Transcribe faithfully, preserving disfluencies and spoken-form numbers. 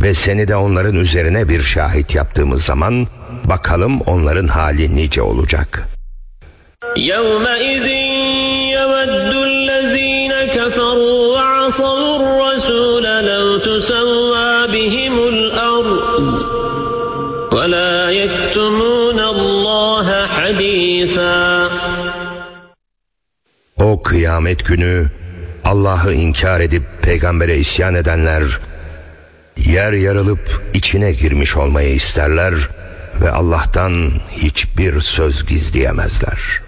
Ve seni de onların üzerine bir şahit yaptığımız zaman bakalım onların hali nice olacak. يَوْمَئِذٍ يَوَدُّ الَّذ۪ينَ كَفَرُوا وَعَصَوُا الرَّسُولَ لَوْ تُسَوَّى بِهِمُ الْأَرْضُ وَلَا يَكْتُمُونَ اللّٰهَ حَد۪يثًا. O kıyamet günü Allah'ı inkar edip peygambere isyan edenler yer yarılıp içine girmiş olmayı isterler ve Allah'tan hiçbir söz gizleyemezler.